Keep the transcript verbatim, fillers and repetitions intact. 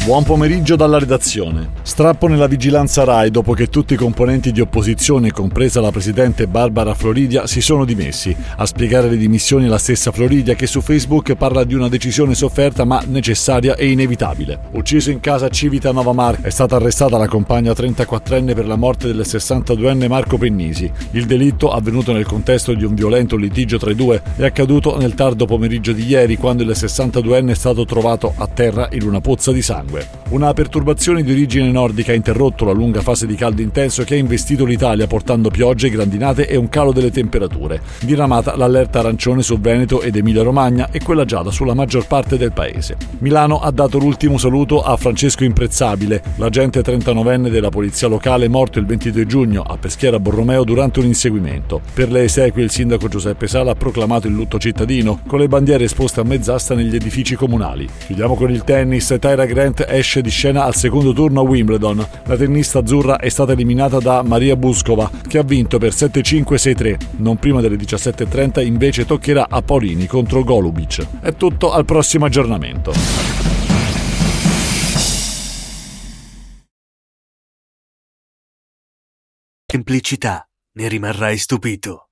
Buon pomeriggio dalla redazione. Strappo nella vigilanza Rai dopo che tutti i componenti di opposizione, compresa la presidente Barbara Floridia, si sono dimessi. A spiegare le dimissioni è la stessa Floridia, che su Facebook parla di una decisione sofferta ma necessaria e inevitabile. Ucciso in casa a Civitanova Marche, è stata arrestata la compagna trentaquattrenne per la morte del sessantaduenne Marco Pennisi. Il delitto, avvenuto nel contesto di un violento litigio tra i due, è accaduto nel tardo pomeriggio di ieri, quando il sessantaduenne è stato trovato a terra in una pozza di sangue. Una perturbazione di origine nordica ha interrotto la lunga fase di caldo intenso che ha investito l'Italia, portando piogge, grandinate e un calo delle temperature. Diramata l'allerta arancione su Veneto ed Emilia-Romagna e quella gialla sulla maggior parte del paese. Milano ha dato l'ultimo saluto a Francesco Imprezzabile, l'agente trentanovenne della polizia locale morto il ventidue giugno a Peschiera Borromeo durante un inseguimento. Per le esequie il sindaco Giuseppe Sala ha proclamato il lutto cittadino, con le bandiere esposte a mezz'asta negli edifici comunali. Chiudiamo con il tennis. Tyra Grant esce di scena al secondo turno a Wimbledon. La tennista azzurra è stata eliminata da Maria Buskova, che ha vinto per sette cinque sei tre. Non prima delle diciassette e trenta invece toccherà a Paolini contro Golubic. È tutto, al prossimo aggiornamento. Semplicità, ne rimarrai stupito.